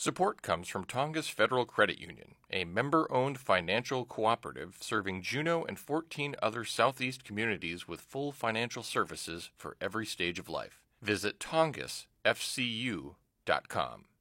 Support comes from Tongass Federal Credit Union, a member-owned financial cooperative serving Juneau and 14 other Southeast communities with full financial services for every stage of life. Visit tongassfcu.com.